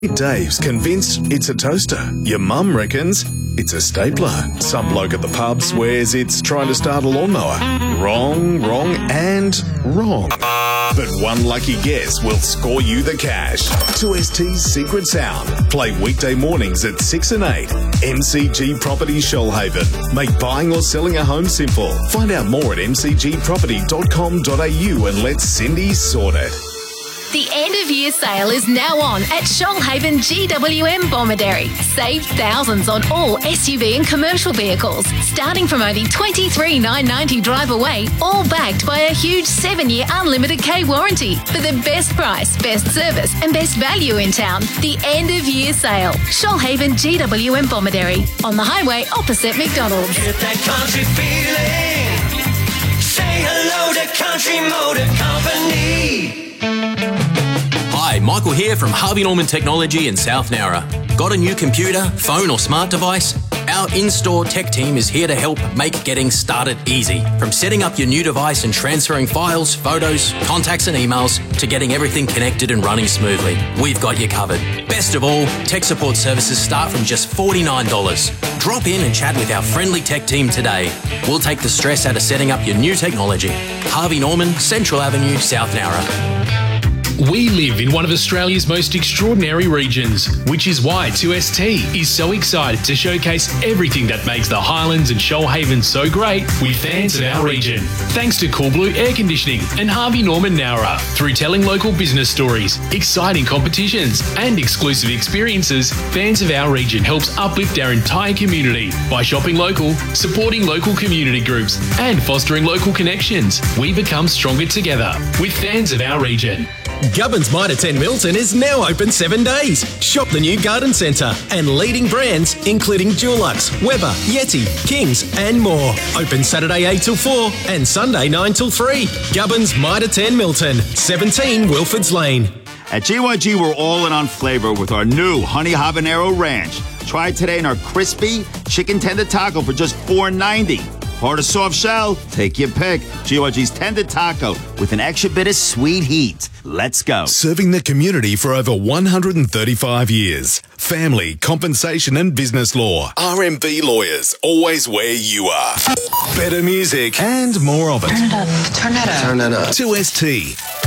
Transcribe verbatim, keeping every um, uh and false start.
Dave's convinced it's a toaster. Your mum reckons it's a stapler. Some bloke at the pub swears it's trying to start a lawnmower. Wrong, wrong, and wrong. But one lucky guess will score you the cash. two S T's Secret Sound. Play weekday mornings at six and eight. M C G Property Shoalhaven. Make buying or selling a home simple. Find out more at m c g property dot com dot a u and let Cindy sort it. The end of year sale is now on at Shoalhaven G W M Bomaderry. Save thousands on all S U V and commercial vehicles, starting from only twenty-three thousand nine hundred ninety dollars drive away, all backed by a huge seven-year unlimited K warranty for the best price, best service and best value in town. The end of year sale. Shoalhaven G W M Bomaderry on the highway opposite McDonald's. Get that country feeling. Say hello to Country Motor Company. Hi, Michael here from Harvey Norman Technology in South Nowra. Got a new computer, phone or smart device? Our in-store tech team is here to help make getting started easy. From setting up your new device and transferring files, photos, contacts and emails to getting everything connected and running smoothly. We've got you covered. Best of all, tech support services start from just forty-nine dollars. Drop in and chat with our friendly tech team today. We'll take the stress out of setting up your new technology. Harvey Norman, Central Avenue, South Nowra. We live in one of Australia's most extraordinary regions, which is why two S T is so excited to showcase everything that makes the Highlands and Shoalhaven so great with fans of our region. Thanks to Cool Blue Air Conditioning and Harvey Norman Nowra. Through telling local business stories, exciting competitions and exclusive experiences, fans of our region helps uplift our entire community by shopping local, supporting local community groups and fostering local connections. We become stronger together with fans of our region. Gubbins Mitre ten Milton is now open seven days. Shop the new garden centre and leading brands including Dulux, Weber, Yeti, Kings and more. Open Saturday eight till four and Sunday nine till three. Gubbins Mitre ten Milton, seventeen Wilfords Lane. At G Y G, we're all in on flavour with our new Honey Habanero Ranch. Try it today in our crispy chicken tender taco for just four ninety. Hard or soft shell, take your pick. G Y G's Tender Taco with an extra bit of sweet heat. Let's go. Serving the community for over one hundred thirty-five years. Family, compensation and business law. R M V Lawyers, always where you are. Better music and more of it. Turn it up. Turn it up. Turn it up. two S T.